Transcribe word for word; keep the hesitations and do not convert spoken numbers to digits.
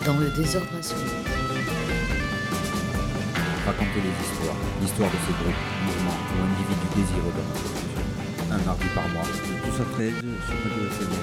Dans le désordre absolu. Raconter les histoires, l'histoire de ces groupes, mouvements ou individus désireux de notre culture. Un mardi par mois. Tous à treize sur Radio S M R.